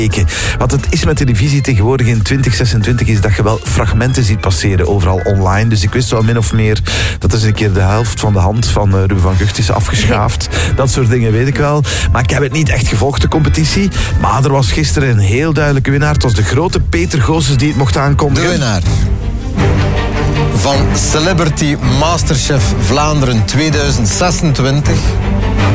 Wat het is met televisie tegenwoordig in 2026 is dat je wel fragmenten ziet passeren overal online. Dus ik wist wel min of meer dat is een keer de helft van de hand van Ruben van Gucht is afgeschaafd. Dat soort dingen weet ik wel. Maar ik heb het niet echt gevolgd, de competitie. Maar er was gisteren een heel duidelijke winnaar. Het was de grote Peter Goossens die het mocht aankondigen. De winnaar van Celebrity Masterchef Vlaanderen 2026...